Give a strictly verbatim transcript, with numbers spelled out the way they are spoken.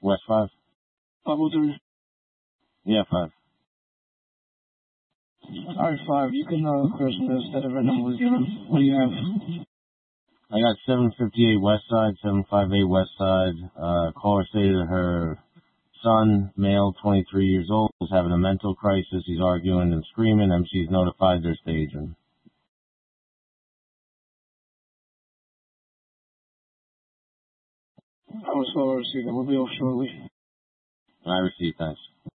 West five? five oh three? Yeah, five. Alright, five. You can, uh, Christmas, that event number was given. What do you have? I got seven fifty-eight West Side, seven fifty-eight West Side. Uh, caller stated that her son, male, twenty-three years old, is having a mental crisis. He's arguing and screaming. M C's notified they're staging. I was well received. We'll be off shortly. I received, thanks.